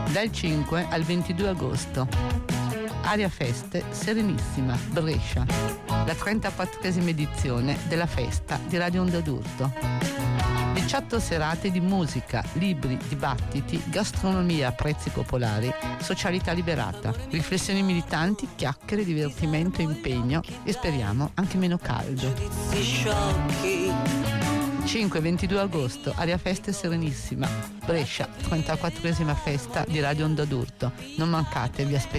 Dal 5 al 22 agosto. Aria Feste Serenissima, Brescia. La 34esima edizione della festa di Radio Onda d'Urto. 18 serate di musica, libri, dibattiti, gastronomia a prezzi popolari, socialità liberata, riflessioni militanti, chiacchiere, divertimento, impegno e speriamo anche meno caldo. 5-22 agosto, Aria Feste Serenissima, Brescia, 34esima festa di Radio Onda d'Urto. Non mancate, vi aspetto.